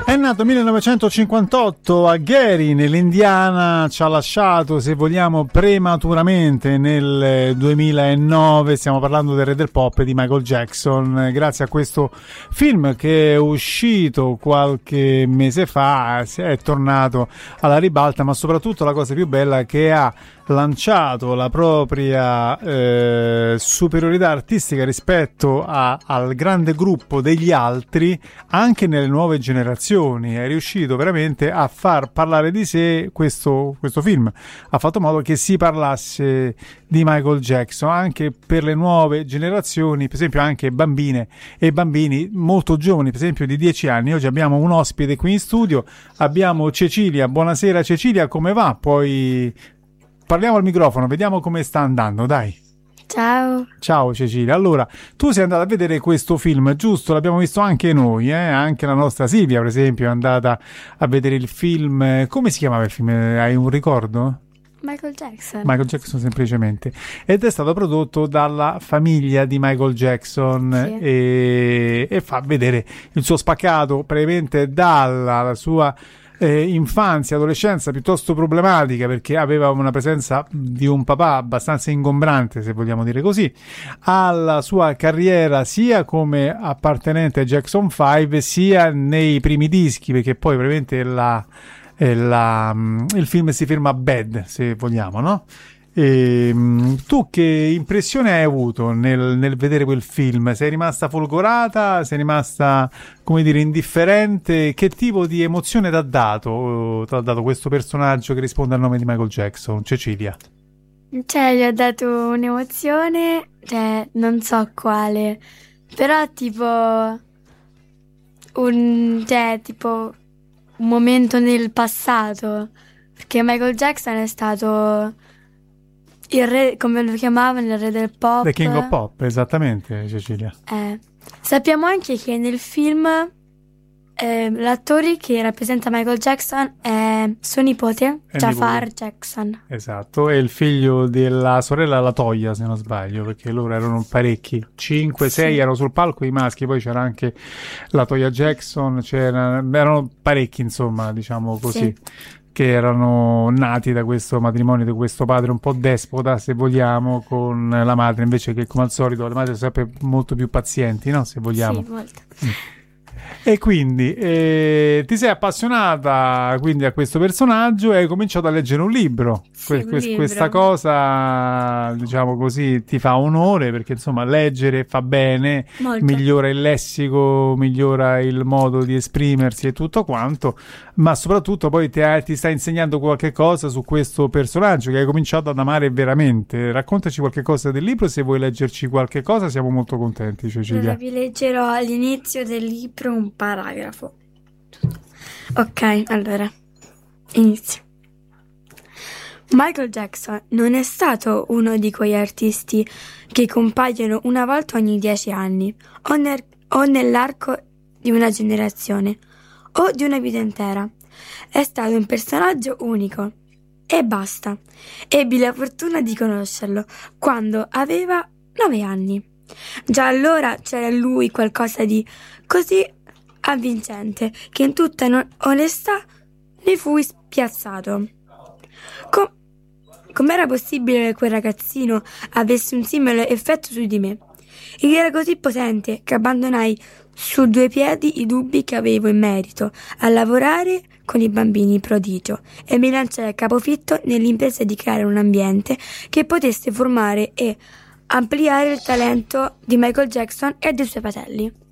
È nato 1958 a Gary, nell'Indiana, ci ha lasciato, se vogliamo, prematuramente nel 2009. Stiamo parlando del re del pop di Michael Jackson. Grazie a questo film che è uscito qualche mese fa, è tornato alla ribalta, ma soprattutto la cosa più bella è che ha lanciato la propria superiorità artistica rispetto al grande gruppo degli altri anche nelle nuove generazioni. È riuscito veramente a far parlare di sé questo film, ha fatto modo che si parlasse di Michael Jackson anche per le nuove generazioni, per esempio anche bambine e bambini molto giovani, per esempio di 10 anni. Oggi abbiamo un ospite qui in studio, abbiamo Cecilia. Buonasera Cecilia, come va? Poi parliamo al microfono, vediamo come sta andando, dai. Ciao Cecilia. Allora, tu sei andata a vedere questo film, giusto? L'abbiamo visto anche noi, anche la nostra Silvia, per esempio, è andata a vedere il film. Come si chiamava il film? Hai un ricordo? Michael Jackson semplicemente, ed è stato prodotto dalla famiglia di Michael Jackson, sì. e fa vedere il suo spaccato praticamente dalla sua infanzia, adolescenza piuttosto problematica, perché aveva una presenza di un papà abbastanza ingombrante, se vogliamo dire così, alla sua carriera sia come appartenente ai Jackson 5 sia nei primi dischi, perché poi praticamente il film si ferma Bad, se vogliamo, no? Tu che impressione hai avuto nel vedere quel film? Sei rimasta folgorata? Sei rimasta, come dire, indifferente? Che tipo di emozione ti ha dato questo personaggio che risponde al nome di Michael Jackson? Cecilia? Cioè, gli ho dato un'emozione, non so quale, però tipo un momento nel passato, perché Michael Jackson è stato il re, come lo chiamavano, il re del pop. The King of Pop, esattamente, Cecilia. Sappiamo anche che nel film l'attore che rappresenta Michael Jackson è suo nipote, Jafar Jackson. Esatto, è il figlio della sorella Latoya, se non sbaglio, perché loro erano parecchi, 5-6 sì. Erano sul palco i maschi, poi c'era anche Latoya Jackson, erano parecchi, insomma, diciamo così. Sì. Che erano nati da questo matrimonio di questo padre un po' despota, se vogliamo, con la madre, invece che, come al solito, le madri sono sempre molto più pazienti, no? Se vogliamo. Sì, molto. E quindi ti sei appassionata quindi a questo personaggio e hai cominciato a leggere un libro. Sì, Questa cosa, diciamo così, ti fa onore, perché insomma leggere fa bene, molto. Migliora il lessico, migliora il modo di esprimersi e tutto quanto, ma soprattutto poi ti sta insegnando qualche cosa su questo personaggio che hai cominciato ad amare veramente. Raccontaci qualche cosa del libro, se vuoi leggerci qualche cosa siamo molto contenti, Cecilia. Allora, vi leggerò all'inizio del libro un paragrafo. Ok, allora inizio. Michael Jackson non è stato uno di quegli artisti che compaiono una volta ogni 10 anni o nell'arco di una generazione o di una vita intera. È stato un personaggio unico e basta. Ebbi la fortuna di conoscerlo quando aveva 9 anni. Già allora c'era in lui qualcosa di così avvincente che in tutta onestà ne fui spiazzato. Com'era possibile che quel ragazzino avesse un simile effetto su di me? Ed era così potente che abbandonai su 2 piedi i dubbi che avevo in merito a lavorare con i bambini prodigio e mi lanciai a capofitto nell'impresa di creare un ambiente che potesse formare e ampliare il talento di Michael Jackson e dei suoi fratelli.